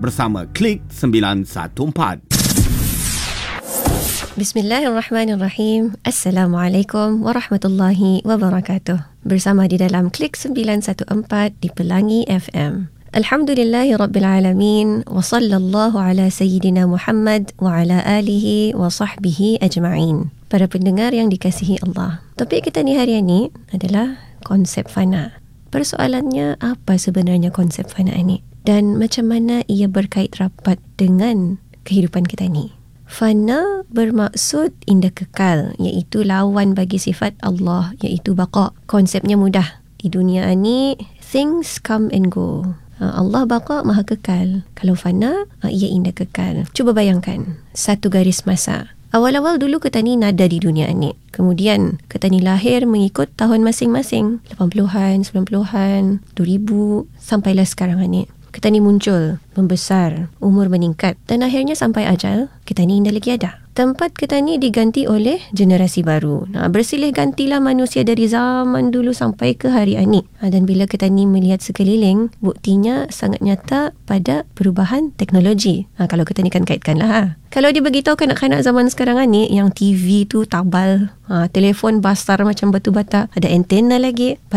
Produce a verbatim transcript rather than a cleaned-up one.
bersama Klik sembilan satu empat. Bismillahirrahmanirrahim. Assalamualaikum warahmatullahi wabarakatuh. Bersama di dalam Klik sembilan satu empat di Pelangi F M. Alhamdulillahirrabbilalamin. Wa sallallahu ala sayyidina Muhammad wa ala alihi wa sahbihi ajma'in. Para pendengar yang dikasihi Allah, topik kita ni hari ini adalah konsep fana. Persoalannya, apa sebenarnya konsep fana ini? Dan macam mana ia berkait rapat dengan kehidupan kita ni? Fana bermaksud indah kekal, iaitu lawan bagi sifat Allah, iaitu baqa. Konsepnya mudah. Di dunia ni, things come and go. Allah baqa, maha kekal. Kalau fana, ia indah kekal. Cuba bayangkan, satu garis masa. Awal-awal dulu kita ni nada di dunia ni. Kemudian kita ni lahir mengikut tahun masing-masing. lapan puluhan, sembilan puluhan, dua ribu, sampailah sekarang ni. Kita ni muncul, membesar, umur meningkat dan akhirnya sampai ajal, kita ni indah lagi ada. Tempat kita ni diganti oleh generasi baru. Nah, bersilih gantilah manusia dari zaman dulu sampai ke hari ini. Dan bila kita ni melihat sekeliling, buktinya sangat nyata pada perubahan teknologi. Nah, kalau kita ni kan kaitkanlah. Ha. Kalau dia beritahu kanak-kanak zaman sekarang ni, yang T V tu tabal, ha, telefon basar macam batu bata, ada antena lagi.